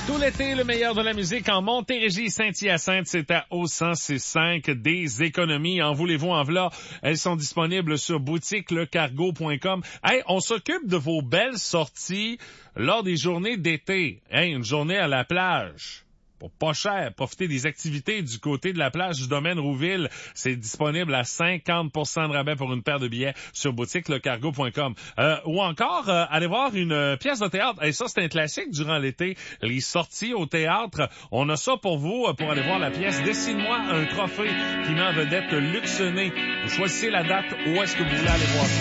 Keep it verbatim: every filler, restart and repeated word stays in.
Tout l'été, le meilleur de la musique en Montérégie, Saint-Hyacinthe, c'est à au cent six cinq des économies. En voulez-vous, en v'là, elles sont disponibles sur boutique le cargo point com. Hey, on s'occupe de vos belles sorties lors des journées d'été. Hey, une journée à la plage. Pour pas cher, profitez des activités du côté de la plage du domaine Rouville. C'est disponible à cinquante pour cent de rabais pour une paire de billets sur boutique le cargo point com. Euh, ou encore, euh, allez voir une euh, pièce de théâtre. Et ça, c'est un classique durant l'été. Les sorties au théâtre. On a ça pour vous, euh, pour aller voir la pièce Dessine-moi un trophée qui met en vedette Luc Sené. Vous choisissez la date où est-ce que vous voulez aller voir ça.